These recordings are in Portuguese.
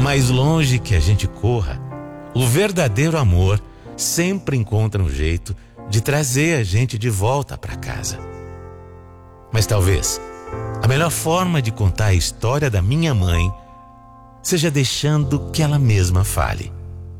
mais longe que a gente corra, o verdadeiro amor sempre encontra um jeito de trazer a gente de volta para casa. Mas talvez a melhor forma de contar a história da minha mãe seja deixando que ela mesma fale.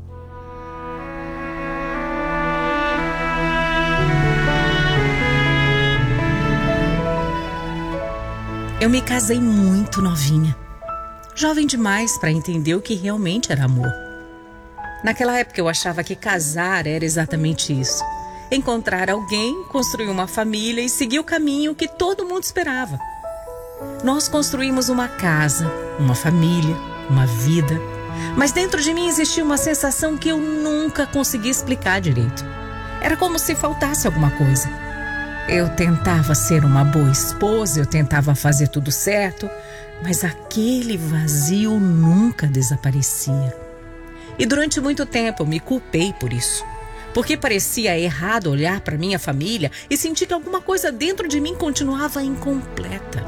Eu me casei muito novinha, jovem demais para entender o que realmente era amor. Naquela época eu achava que casar era exatamente isso: encontrar alguém, construir uma família e seguir o caminho que todo mundo esperava. Nós construímos uma casa, uma família, uma vida, mas dentro de mim existia uma sensação que eu nunca consegui explicar direito. Era como se faltasse alguma coisa. Eu tentava ser uma boa esposa, eu tentava fazer tudo certo, mas aquele vazio nunca desaparecia. E durante muito tempo eu me culpei por isso, porque parecia errado olhar para minha família e sentir que alguma coisa dentro de mim continuava incompleta.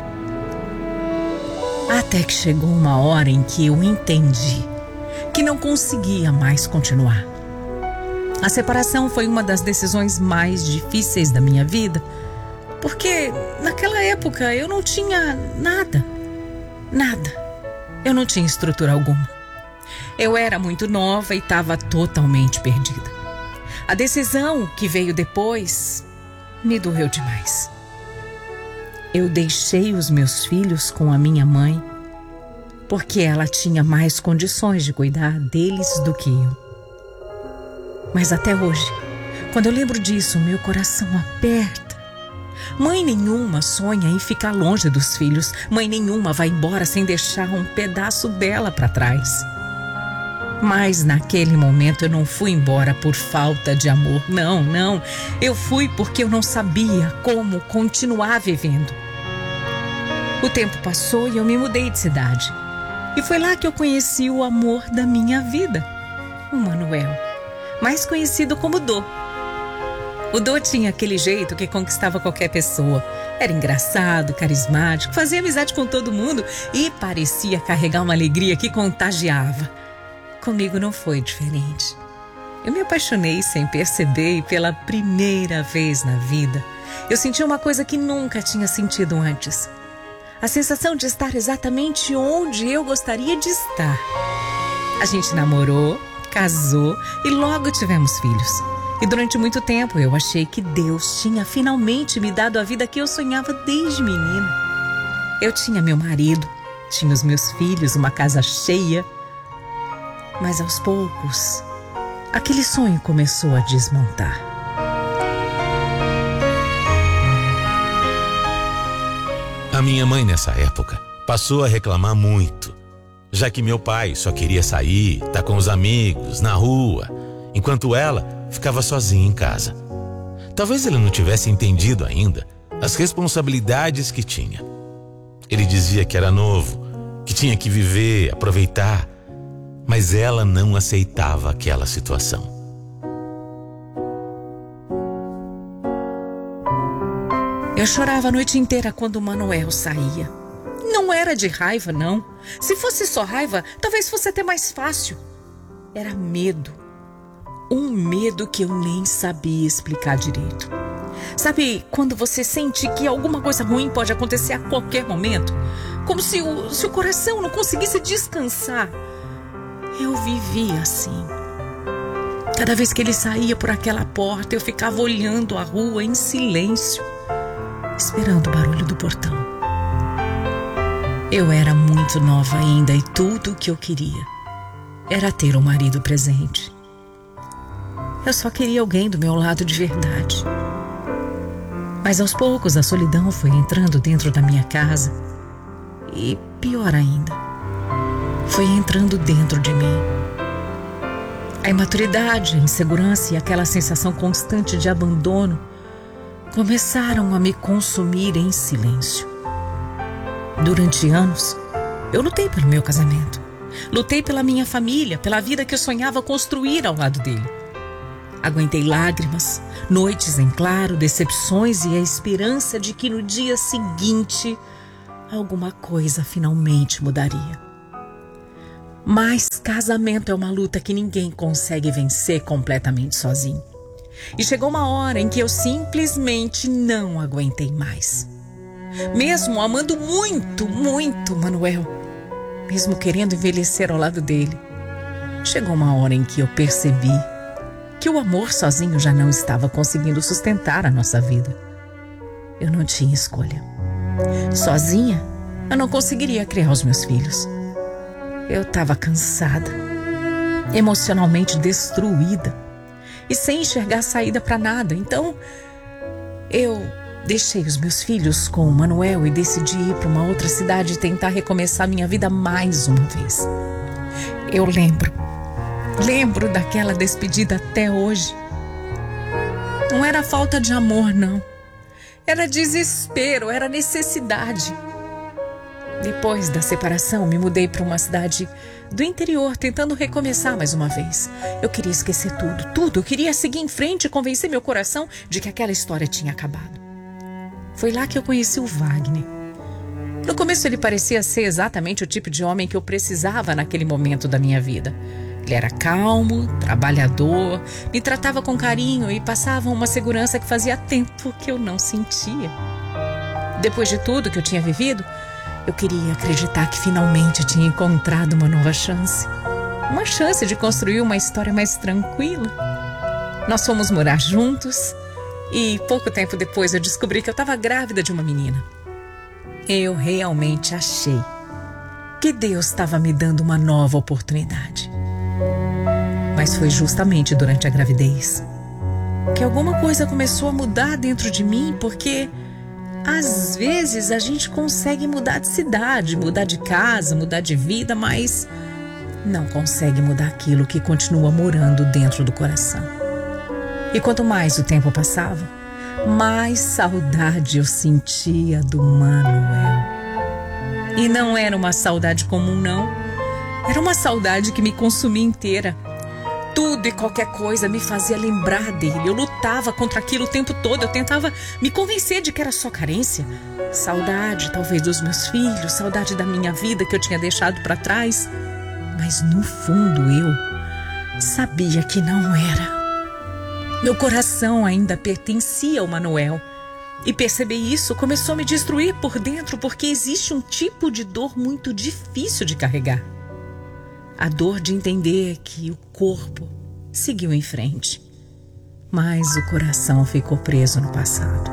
Até que chegou uma hora em que eu entendi que não conseguia mais continuar. A separação foi uma das decisões mais difíceis da minha vida, porque naquela época eu não tinha nada. Eu não tinha estrutura alguma. Eu era muito nova e estava totalmente perdida. A decisão que veio depois me doeu demais. Eu deixei os meus filhos com a minha mãe porque ela tinha mais condições de cuidar deles do que eu. Mas até hoje, quando eu lembro disso, meu coração aperta. Mãe nenhuma sonha em ficar longe dos filhos. Mãe nenhuma vai embora sem deixar um pedaço dela para trás. Mas naquele momento eu não fui embora por falta de amor. Não. Eu fui porque eu não sabia como continuar vivendo. O tempo passou e eu me mudei de cidade. E foi lá que eu conheci o amor da minha vida, o Manuel, mais conhecido como Dô. O Dô tinha aquele jeito que conquistava qualquer pessoa. Era engraçado, carismático, fazia amizade com todo mundo e parecia carregar uma alegria que contagiava. Comigo não foi diferente. Eu me apaixonei sem perceber e pela primeira vez na vida, eu senti uma coisa que nunca tinha sentido antes. A sensação de estar exatamente onde eu gostaria de estar. A gente namorou, casou e logo tivemos filhos. E durante muito tempo eu achei que Deus tinha finalmente me dado a vida que eu sonhava desde menina. Eu tinha meu marido, tinha os meus filhos, uma casa cheia. Mas aos poucos, aquele sonho começou a desmontar. A minha mãe nessa época passou a reclamar muito, já que meu pai só queria sair, estar com os amigos, na rua, enquanto ela ficava sozinha em casa. Talvez ele não tivesse entendido ainda as responsabilidades que tinha. Ele dizia que era novo, que tinha que viver, aproveitar, mas ela não aceitava aquela situação. Eu chorava a noite inteira quando o Manuel saía. Não era de raiva, não. Se fosse só raiva, talvez fosse até mais fácil. Era medo. Um medo que eu nem sabia explicar direito. Sabe quando você sente que alguma coisa ruim pode acontecer a qualquer momento? Como se o coração não conseguisse descansar. Eu vivia assim. Cada vez que ele saía por aquela porta, eu ficava olhando a rua em silêncio, esperando o barulho do portão. Eu era muito nova ainda e tudo o que eu queria era ter um marido presente. Eu só queria alguém do meu lado de verdade. Mas aos poucos a solidão foi entrando dentro da minha casa e, pior ainda, foi entrando dentro de mim. A imaturidade, a insegurança e aquela sensação constante de abandono começaram a me consumir em silêncio. Durante anos, eu lutei pelo meu casamento. Lutei pela minha família, pela vida que eu sonhava construir ao lado dele. Aguentei lágrimas, noites em claro, decepções e a esperança de que no dia seguinte alguma coisa finalmente mudaria. Mas casamento é uma luta que ninguém consegue vencer completamente sozinho. E chegou uma hora em que eu simplesmente não aguentei mais. Mesmo amando muito, muito Manuel, mesmo querendo envelhecer ao lado dele, chegou uma hora em que eu percebi que o amor sozinho já não estava conseguindo sustentar a nossa vida. Eu não tinha escolha. Sozinha, eu não conseguiria criar os meus filhos. Eu estava cansada, emocionalmente destruída e sem enxergar saída para nada. Então, eu deixei os meus filhos com o Manuel e decidi ir para uma outra cidade e tentar recomeçar minha vida mais uma vez. Eu lembro daquela despedida até hoje. Não era falta de amor, não. Era desespero, era necessidade. Depois da separação, me mudei para uma cidade do interior, tentando recomeçar mais uma vez. Eu queria esquecer tudo. Eu queria seguir em frente e convencer meu coração de que aquela história tinha acabado. Foi lá que eu conheci o Wagner. No começo ele parecia ser exatamente o tipo de homem que eu precisava naquele momento da minha vida. Ele era calmo, trabalhador, me tratava com carinho e passava uma segurança que fazia tempo que eu não sentia. Depois de tudo que eu tinha vivido, eu queria acreditar que finalmente tinha encontrado uma nova chance. Uma chance de construir uma história mais tranquila. Nós fomos morar juntos e pouco tempo depois eu descobri que eu estava grávida de uma menina. Eu realmente achei que Deus estava me dando uma nova oportunidade. Mas foi justamente durante a gravidez que alguma coisa começou a mudar dentro de mim, porque às vezes a gente consegue mudar de cidade, mudar de casa, mudar de vida, mas não consegue mudar aquilo que continua morando dentro do coração. E quanto mais o tempo passava, mais saudade eu sentia do Manuel. E não era uma saudade comum, não. Era uma saudade que me consumia inteira. Tudo e qualquer coisa me fazia lembrar dele. Eu lutava contra aquilo o tempo todo. Eu tentava me convencer de que era só carência. Saudade, talvez, dos meus filhos. Saudade da minha vida que eu tinha deixado para trás. Mas no fundo eu sabia que não era. Meu coração ainda pertencia ao Manuel. E perceber isso começou a me destruir por dentro, porque existe um tipo de dor muito difícil de carregar. A dor de entender que o corpo seguiu em frente, mas o coração ficou preso no passado.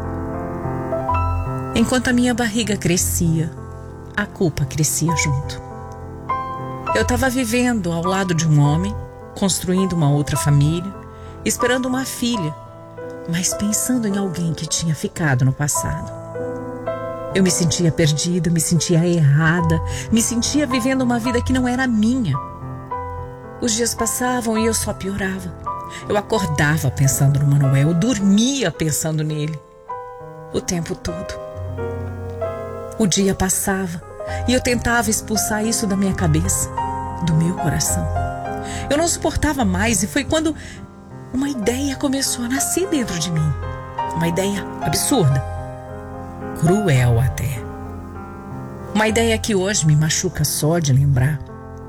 Enquanto a minha barriga crescia, a culpa crescia junto. Eu estava vivendo ao lado de um homem, construindo uma outra família, esperando uma filha, mas pensando em alguém que tinha ficado no passado. Eu me sentia perdida, me sentia errada, me sentia vivendo uma vida que não era minha. Os dias passavam e eu só piorava. Eu acordava pensando no Manuel, eu dormia pensando nele. O tempo todo. O dia passava e eu tentava expulsar isso da minha cabeça, do meu coração. Eu não suportava mais e foi quando uma ideia começou a nascer dentro de mim. Uma ideia absurda. Cruel até. Uma ideia que hoje me machuca só de lembrar.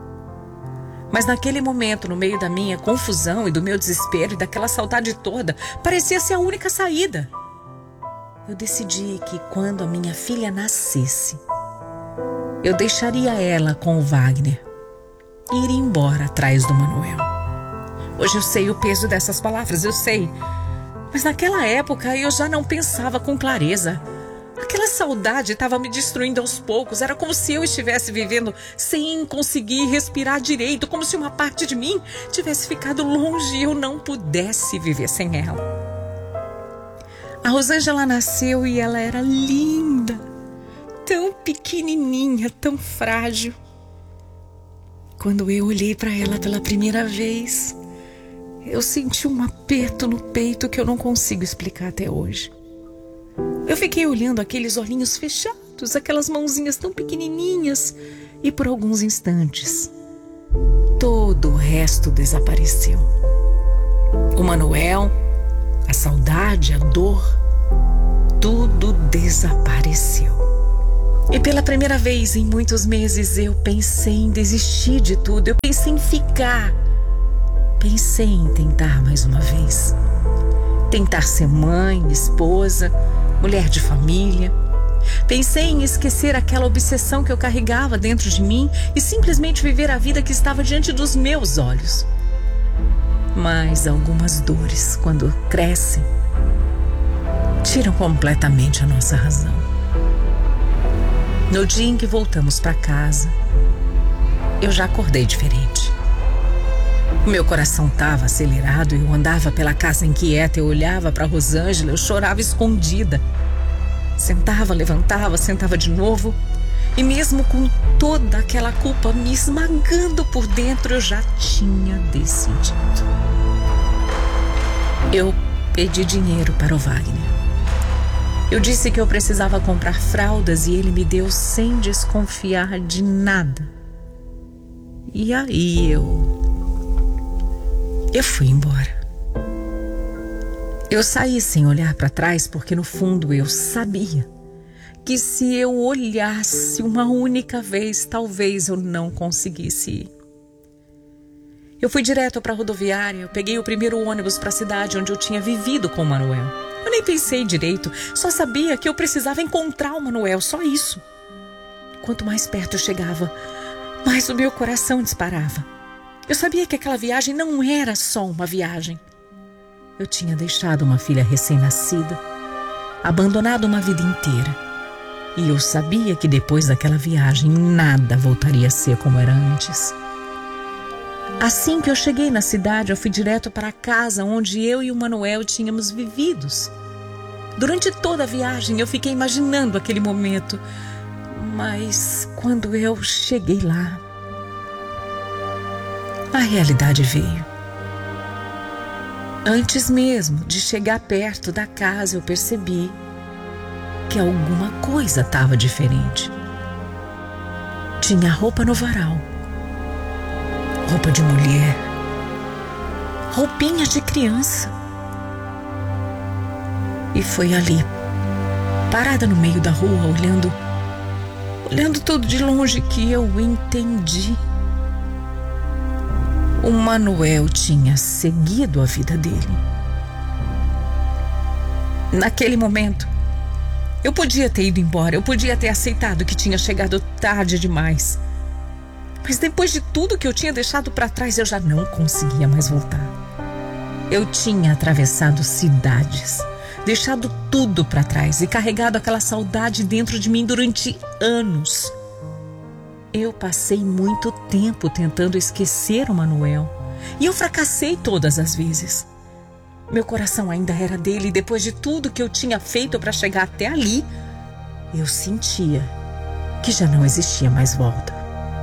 Mas naquele momento, no meio da minha confusão e do meu desespero e daquela saudade toda, parecia ser a única saída. Eu decidi que quando a minha filha nascesse, eu deixaria ela com o Wagner e iria embora atrás do Manuel. Hoje eu sei o peso dessas palavras, eu sei. Mas naquela época eu já não pensava com clareza. Aquela saudade estava me destruindo aos poucos. Era como se eu estivesse vivendo sem conseguir respirar direito. Como se uma parte de mim tivesse ficado longe e eu não pudesse viver sem ela. A Rosângela nasceu e ela era linda. Tão pequenininha, tão frágil. Quando eu olhei para ela pela primeira vez, eu senti um aperto no peito que eu não consigo explicar até hoje. Eu fiquei olhando aqueles olhinhos fechados, aquelas mãozinhas tão pequenininhas, e por alguns instantes, todo o resto desapareceu. O Manuel, a saudade, a dor, tudo desapareceu. E pela primeira vez em muitos meses eu pensei em desistir de tudo. Eu pensei em ficar. Pensei em tentar mais uma vez. Tentar ser mãe, esposa, mulher de família. Pensei em esquecer aquela obsessão que eu carregava dentro de mim e simplesmente viver a vida que estava diante dos meus olhos. Mas algumas dores, quando crescem, tiram completamente a nossa razão. No dia em que voltamos para casa, eu já acordei diferente. O meu coração estava acelerado, eu andava pela casa inquieta, eu olhava para Rosângela, eu chorava escondida. Sentava, levantava, sentava de novo. E mesmo com toda aquela culpa me esmagando por dentro, eu já tinha decidido. Eu pedi dinheiro para o Wagner. Eu disse que eu precisava comprar fraldas e ele me deu sem desconfiar de nada. E aí eu fui embora. Eu saí sem olhar para trás porque no fundo eu sabia que se eu olhasse uma única vez, talvez eu não conseguisse ir. Eu fui direto para a rodoviária, eu peguei o primeiro ônibus para a cidade onde eu tinha vivido com o Manuel. Eu nem pensei direito, só sabia que eu precisava encontrar o Manuel, só isso. Quanto mais perto eu chegava, mais o meu coração disparava. Eu sabia que aquela viagem não era só uma viagem. Eu tinha deixado uma filha recém-nascida, abandonado uma vida inteira. E eu sabia que depois daquela viagem nada voltaria a ser como era antes. Assim que eu cheguei na cidade, eu fui direto para a casa onde eu e o Manuel tínhamos vividos. Durante toda a viagem eu fiquei imaginando aquele momento. Mas quando eu cheguei lá, a realidade veio. Antes mesmo de chegar perto da casa, eu percebi que alguma coisa estava diferente. Tinha roupa no varal. Roupa de mulher. Roupinhas de criança. E foi ali, parada no meio da rua, olhando tudo de longe, que eu entendi. O Manuel tinha seguido a vida dele. Naquele momento, eu podia ter ido embora, eu podia ter aceitado que tinha chegado tarde demais. Mas depois de tudo que eu tinha deixado para trás, eu já não conseguia mais voltar. Eu tinha atravessado cidades, deixado tudo para trás e carregado aquela saudade dentro de mim durante anos. Eu passei muito tempo tentando esquecer o Manuel e eu fracassei todas as vezes. Meu coração ainda era dele e depois de tudo que eu tinha feito para chegar até ali, eu sentia que já não existia mais volta.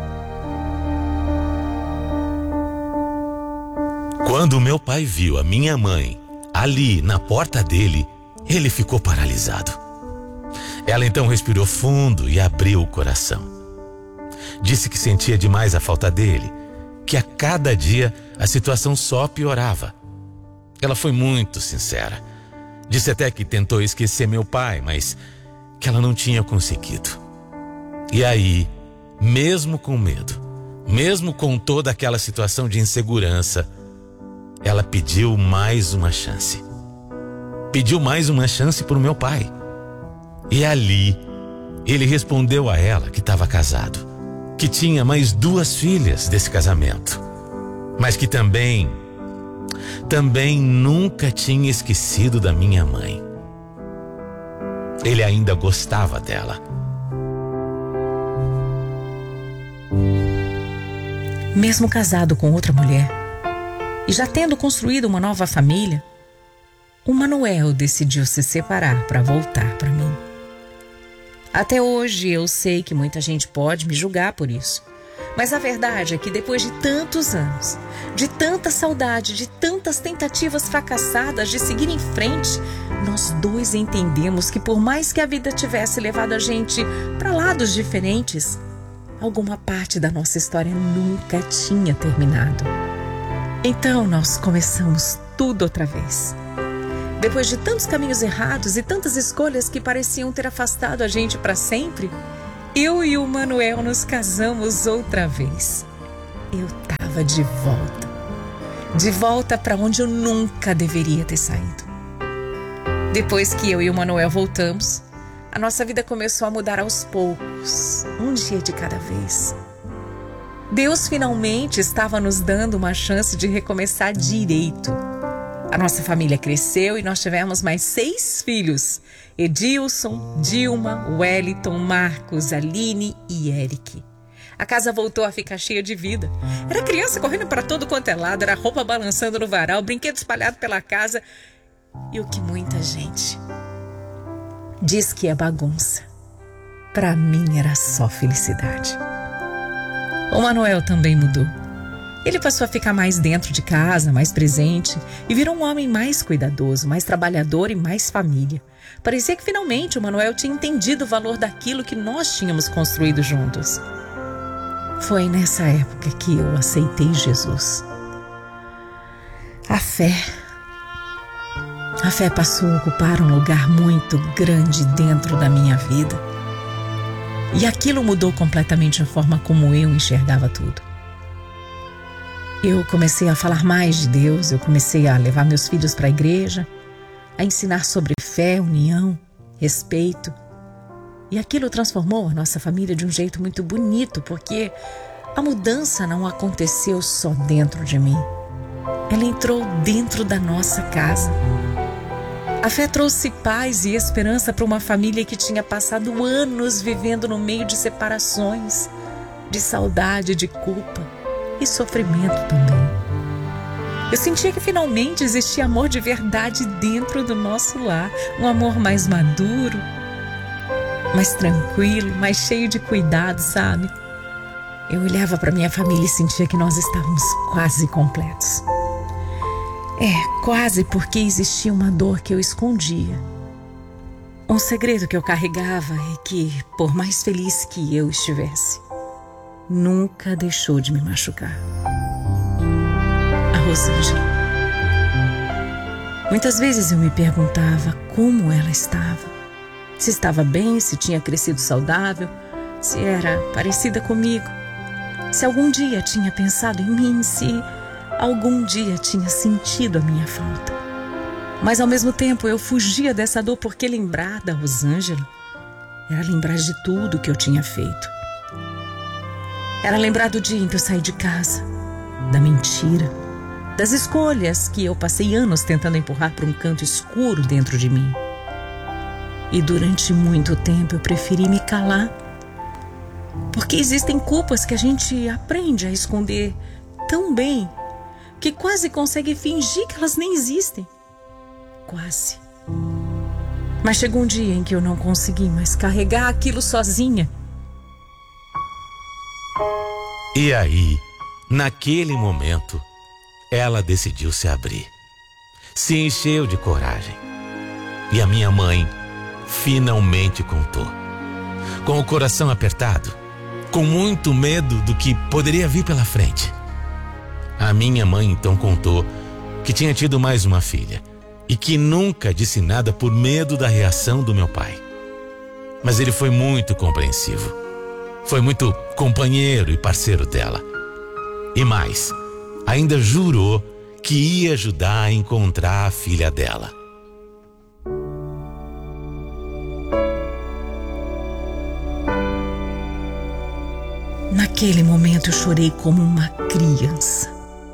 Quando meu pai viu a minha mãe ali na porta dele, ele ficou paralisado. Ela então respirou fundo e abriu o coração. Disse que sentia demais a falta dele, que a cada dia a situação só piorava. Ela foi muito sincera. Disse até que tentou esquecer meu pai, mas que ela não tinha conseguido. E aí, mesmo com medo, mesmo com toda aquela situação de insegurança, ela pediu mais uma chance. Pediu mais uma chance para o meu pai. E ali, ele respondeu a ela que estava casado, que tinha mais 2 filhas desse casamento, mas que também nunca tinha esquecido da minha mãe. Ele ainda gostava dela. Mesmo casado com outra mulher e já tendo construído uma nova família, o Manuel decidiu se separar para voltar para mim. Até hoje eu sei que muita gente pode me julgar por isso, mas a verdade é que depois de tantos anos, de tanta saudade, de tantas tentativas fracassadas de seguir em frente, nós dois entendemos que por mais que a vida tivesse levado a gente para lados diferentes, alguma parte da nossa história nunca tinha terminado. Então nós começamos tudo outra vez. Depois de tantos caminhos errados e tantas escolhas que pareciam ter afastado a gente para sempre, eu e o Manuel nos casamos outra vez. Eu estava de volta para onde eu nunca deveria ter saído. Depois que eu e o Manuel voltamos, a nossa vida começou a mudar aos poucos, um dia de cada vez. Deus finalmente estava nos dando uma chance de recomeçar direito. A nossa família cresceu e nós tivemos mais 6 filhos: Edilson, Dilma, Wellington, Marcos, Aline e Eric. A casa voltou a ficar cheia de vida. Era criança correndo para todo quanto é lado, era roupa balançando no varal, brinquedo espalhado pela casa. E o que muita gente diz que é bagunça, para mim era só felicidade. O Manuel também mudou. Ele passou a ficar mais dentro de casa, mais presente, e virou um homem mais cuidadoso, mais trabalhador e mais família. Parecia que finalmente o Manuel tinha entendido o valor daquilo que nós tínhamos construído juntos. Foi nessa época que eu aceitei Jesus. A fé passou a ocupar um lugar muito grande dentro da minha vida. E aquilo mudou completamente a forma como eu enxergava tudo. Eu comecei a falar mais de Deus, eu comecei a levar meus filhos para a igreja, a ensinar sobre fé, união, respeito. E aquilo transformou a nossa família de um jeito muito bonito, porque a mudança não aconteceu só dentro de mim. Ela entrou dentro da nossa casa. A fé trouxe paz e esperança para uma família que tinha passado anos vivendo no meio de separações, de saudade, de culpa e sofrimento também. Eu sentia que finalmente existia amor de verdade dentro do nosso lar, um amor mais maduro, mais tranquilo, mais cheio de cuidado, sabe? Eu olhava para minha família e sentia que nós estávamos quase completos. Quase, porque existia uma dor que eu escondia. Um segredo que eu carregava e que, por mais feliz que eu estivesse, nunca deixou de me machucar. A Rosângela. Muitas vezes eu me perguntava como ela estava. Se estava bem, se tinha crescido saudável, se era parecida comigo. Se algum dia tinha pensado em mim, se algum dia tinha sentido a minha falta. Mas ao mesmo tempo eu fugia dessa dor, porque lembrar da Rosângela era lembrar de tudo que eu tinha feito. Era lembrar do dia em que eu saí de casa, da mentira, das escolhas que eu passei anos tentando empurrar para um canto escuro dentro de mim. E durante muito tempo eu preferi me calar, porque existem culpas que a gente aprende a esconder tão bem que quase consegue fingir que elas nem existem. Quase. Mas chegou um dia em que eu não consegui mais carregar aquilo sozinha. E aí, naquele momento, ela decidiu se abrir. Se encheu de coragem. E a minha mãe finalmente contou. Com o coração apertado, com muito medo do que poderia vir pela frente. A minha mãe então contou que tinha tido mais uma filha e que nunca disse nada por medo da reação do meu pai. Mas ele foi muito compreensivo. Foi muito companheiro e parceiro dela. E mais, ainda jurou que ia ajudar a encontrar a filha dela. Naquele momento eu chorei como uma criança.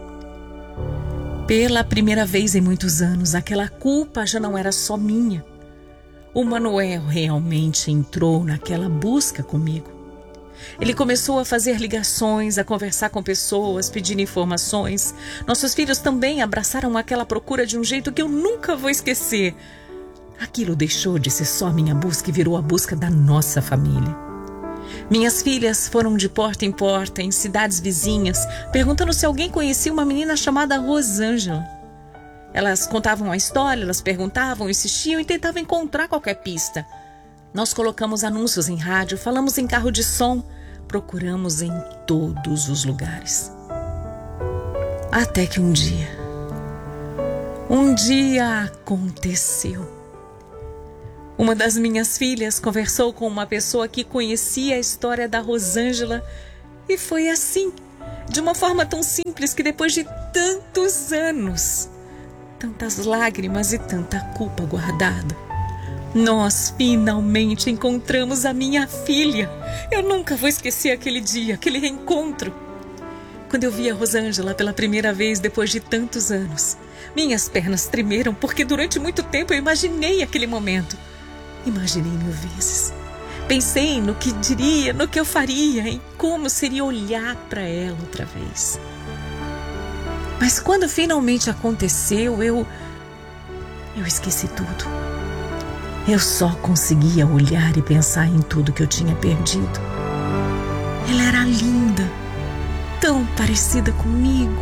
Pela primeira vez em muitos anos, aquela culpa já não era só minha. O Manuel realmente entrou naquela busca comigo. Ele começou a fazer ligações, a conversar com pessoas, pedindo informações. Nossos filhos também abraçaram aquela procura de um jeito que eu nunca vou esquecer. Aquilo deixou de ser só minha busca e virou a busca da nossa família. Minhas filhas foram de porta em porta, em cidades vizinhas, perguntando se alguém conhecia uma menina chamada Rosângela. Elas contavam a história, elas perguntavam, insistiam e tentavam encontrar qualquer pista. Nós colocamos anúncios em rádio, falamos em carro de som, procuramos em todos os lugares. Até que um dia aconteceu. Uma das minhas filhas conversou com uma pessoa que conhecia a história da Rosângela e foi assim, de uma forma tão simples, que depois de tantos anos, tantas lágrimas e tanta culpa guardada, nós finalmente encontramos a minha filha. Eu nunca vou esquecer aquele dia, aquele reencontro. Quando eu vi a Rosângela pela primeira vez depois de tantos anos, minhas pernas tremeram porque durante muito tempo eu imaginei aquele momento. Imaginei 1000 vezes. Pensei no que diria, no que eu faria, em como seria olhar para ela outra vez. Mas quando finalmente aconteceu, eu esqueci tudo. Eu só conseguia olhar e pensar em tudo que eu tinha perdido. Ela era linda, tão parecida comigo.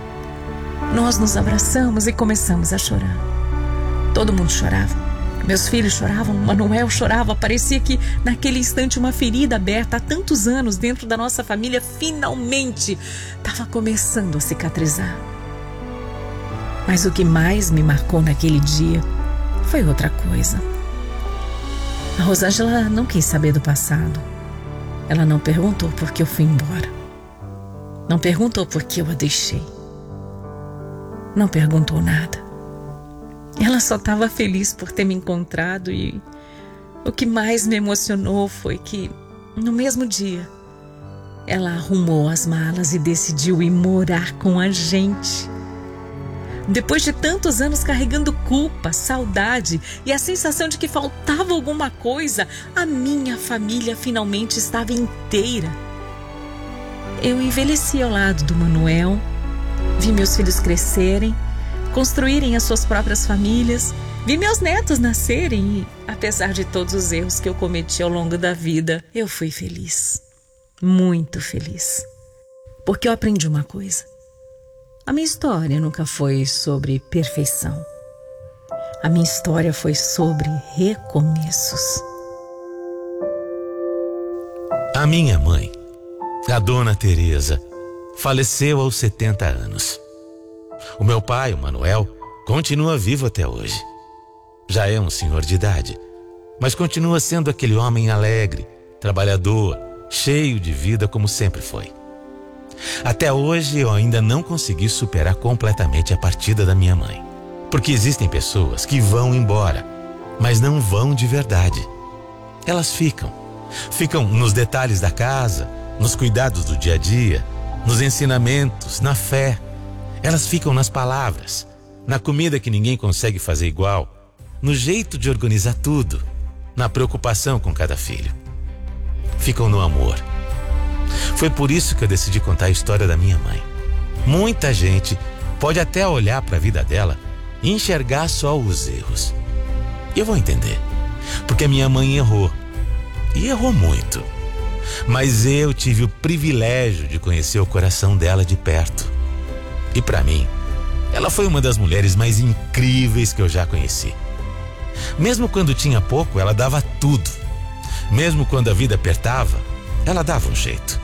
Nós nos abraçamos e começamos a chorar. Todo mundo chorava. Meus filhos choravam, Manuel chorava. Parecia que naquele instante uma ferida aberta há tantos anos dentro da nossa família finalmente estava começando a cicatrizar. Mas o que mais me marcou naquele dia foi outra coisa. A Rosângela não quis saber do passado. Ela não perguntou por que eu fui embora. Não perguntou por que eu a deixei. Não perguntou nada. Ela só estava feliz por ter me encontrado, e o que mais me emocionou foi que, no mesmo dia, ela arrumou as malas e decidiu ir morar com a gente. Depois de tantos anos carregando culpa, saudade e a sensação de que faltava alguma coisa, a minha família finalmente estava inteira. Eu envelheci ao lado do Manuel, vi meus filhos crescerem, construírem as suas próprias famílias, vi meus netos nascerem e, apesar de todos os erros que eu cometi ao longo da vida, eu fui feliz, muito feliz. Porque eu aprendi uma coisa. A minha história nunca foi sobre perfeição. A minha história foi sobre recomeços. A minha mãe, a dona Teresa, faleceu aos 70 anos. O meu pai, o Manuel, continua vivo até hoje. Já é um senhor de idade, mas continua sendo aquele homem alegre, trabalhador, cheio de vida como sempre foi. Até hoje eu ainda não consegui superar completamente a partida da minha mãe. Porque existem pessoas que vão embora, mas não vão de verdade. Elas ficam nos detalhes da casa, nos cuidados do dia a dia, nos ensinamentos, na fé. Elas ficam nas palavras, na comida que ninguém consegue fazer igual, no jeito de organizar tudo, na preocupação com cada filho. Ficam no amor. Foi por isso que eu decidi contar a história da minha mãe. Muita gente pode até olhar para a vida dela e enxergar só os erros. Eu vou entender, porque a minha mãe errou, e errou muito. Mas eu tive o privilégio de conhecer o coração dela de perto. E para mim, ela foi uma das mulheres mais incríveis que eu já conheci. Mesmo quando tinha pouco, ela dava tudo. Mesmo quando a vida apertava, ela dava um jeito.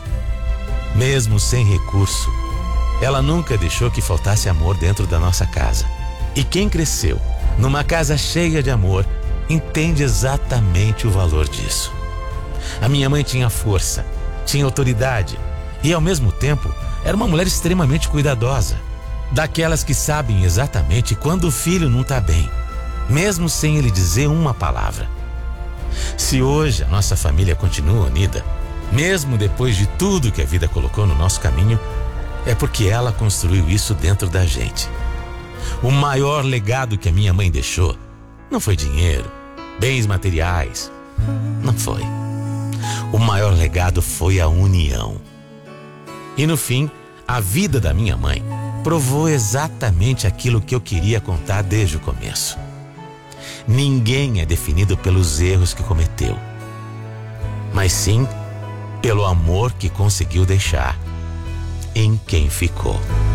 Mesmo sem recurso, ela nunca deixou que faltasse amor dentro da nossa casa. E quem cresceu numa casa cheia de amor, entende exatamente o valor disso. A minha mãe tinha força, tinha autoridade e, ao mesmo tempo, era uma mulher extremamente cuidadosa. Daquelas que sabem exatamente quando o filho não está bem, mesmo sem ele dizer uma palavra. Se hoje a nossa família continua unida, mesmo depois de tudo que a vida colocou no nosso caminho, é porque ela construiu isso dentro da gente. O maior legado que a minha mãe deixou não foi dinheiro, bens materiais. Não foi. O maior legado foi a união. E no fim, a vida da minha mãe provou exatamente aquilo que eu queria contar desde o começo. Ninguém é definido pelos erros que cometeu, mas sim pelo amor que conseguiu deixar em quem ficou.